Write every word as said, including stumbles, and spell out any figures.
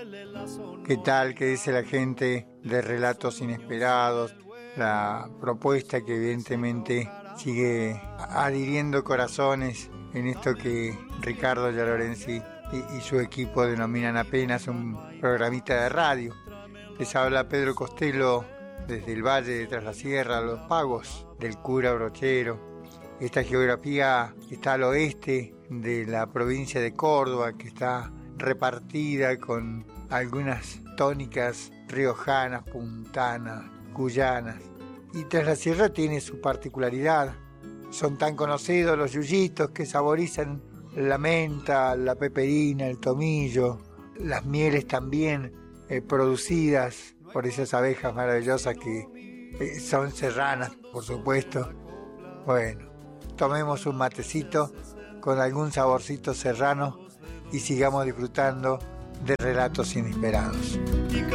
¿Qué tal? ¿Qué dice la gente de Relatos Inesperados? La propuesta que evidentemente sigue adhiriendo corazones en esto que Ricardo Gialorenzi y, y su equipo denominan apenas un programita de radio. Les habla Pedro Costello desde el Valle de Tras la Sierra, Los Pagos del Cura Brochero. Esta geografía está al oeste de la provincia de Córdoba, que está repartida con algunas tónicas riojanas, puntanas, cuyanas. Y Tras la Sierra tiene su particularidad. Son tan conocidos los yuyitos que saborizan la menta, la peperina, el tomillo, las mieles también eh, producidas por esas abejas maravillosas que eh, son serranas, por supuesto. Bueno, tomemos un matecito con algún saborcito serrano y sigamos disfrutando de Relatos Inesperados.